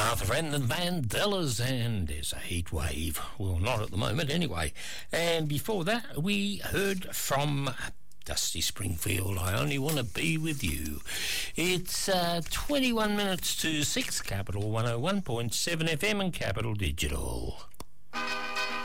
Martha and the Vandellas, and there's a heat wave. Well, not at the moment anyway. And before that, we heard from Dusty Springfield, I Only Want to Be With You. It's 21 minutes to 6, Capital 101.7 FM and Capital Digital.